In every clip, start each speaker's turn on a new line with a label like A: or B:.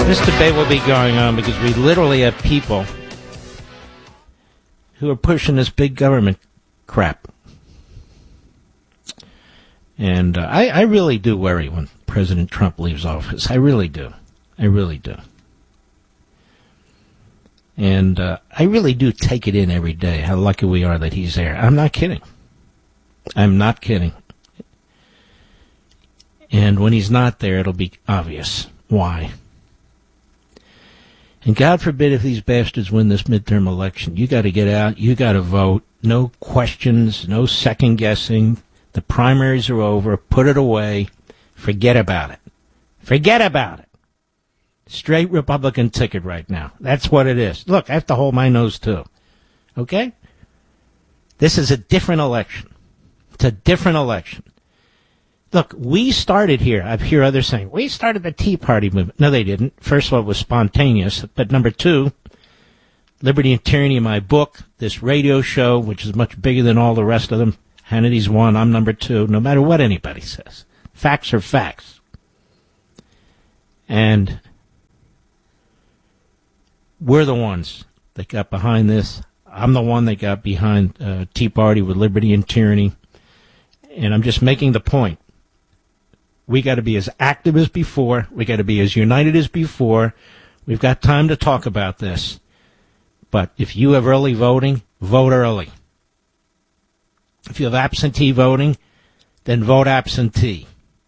A: This debate will be going on because we literally have people who are pushing this big government crap. And I really do worry when President Trump leaves office. I really do. I really do. And I really do take it in every day how lucky we are that he's there. I'm not kidding. I'm not kidding. And when he's not there, it'll be obvious why. And God forbid if these bastards win this midterm election, you got to get out, you got to vote, no questions, no second guessing. The primaries are over, put it away, forget about it. Forget about it. Straight Republican ticket right now. That's what it is. Look, I have to hold my nose too. Okay? This is a different election. It's a different election. Look, we started here. I hear others saying, we started the Tea Party movement. No, they didn't. First of all, it was spontaneous. But number two, Liberty and Tyranny, my book, this radio show, which is much bigger than all the rest of them. Hannity's one, I'm number two, no matter what anybody says. Facts are facts. And we're the ones that got behind this. I'm the one that got behind Tea Party with Liberty and Tyranny. And I'm just making the point. We got to be as active as before. We got to be as united as before. We've got time to talk about this. But if you have early voting, vote early. If you have absentee voting, then vote absentee.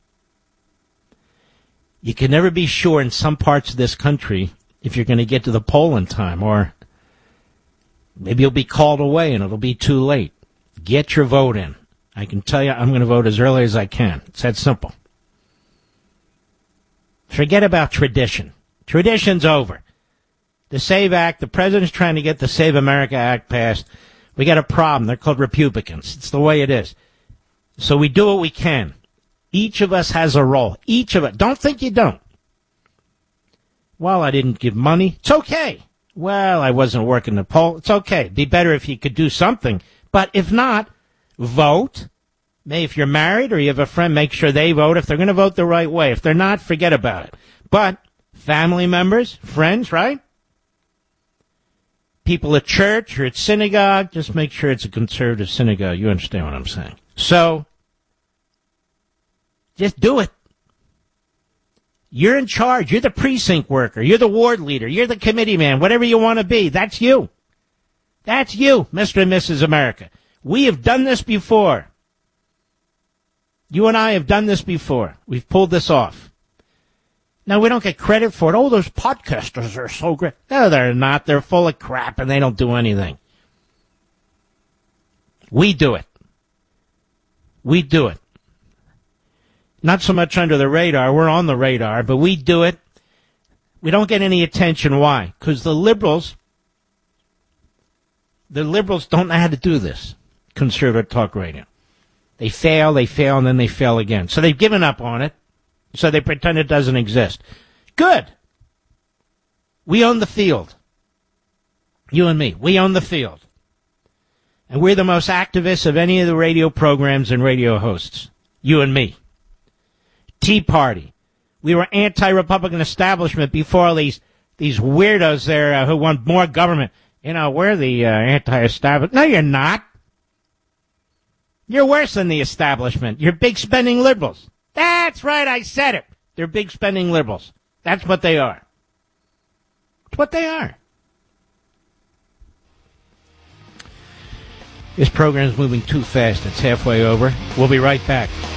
A: You can never be sure in some parts of this country if you're going to get to the poll in time, or maybe you'll be called away and it'll be too late. Get your vote in. I can tell you I'm going to vote as early as I can. It's that simple. Forget about tradition. Tradition's over. The SAVE Act, the president's trying to get the Save America Act passed. We got a problem. They're called Republicans. It's the way it is. So we do what we can. Each of us has a role. Each of us. Don't think you don't. Well, I didn't give money. It's okay. Well, I wasn't working the poll. It's okay. It'd be better if you could do something. But if not, vote. If you're married or you have a friend, make sure they vote if they're going to vote the right way. If they're not, forget about it. But family members, friends, right? People at church or at synagogue, just make sure it's a conservative synagogue. You understand what I'm saying. So, just do it. You're in charge. You're the precinct worker. You're the ward leader. You're the committee man. Whatever you want to be, that's you. That's you, Mr. and Mrs. America. We have done this before. You and I have done this before. We've pulled this off. Now, we don't get credit for it. Oh, those podcasters are so great. No, they're not. They're full of crap, and they don't do anything. We do it. We do it. Not so much under the radar. We're on the radar, but we do it. We don't get any attention. Why? Because the liberals don't know how to do this. Conservative talk radio. They fail, and then they fail again. So they've given up on it. So they pretend it doesn't exist. Good. We own the field. You and me. We own the field. And we're the most activists of any of the radio programs and radio hosts. You and me. Tea Party. We were anti-Republican establishment before all these weirdos there who want more government. You know, we're the anti-establishment. No, you're not. You're worse than the establishment. You're big spending liberals. That's right, I said it. They're big spending liberals. That's what they are. It's what they are. This program is moving too fast. It's halfway over. We'll be right back.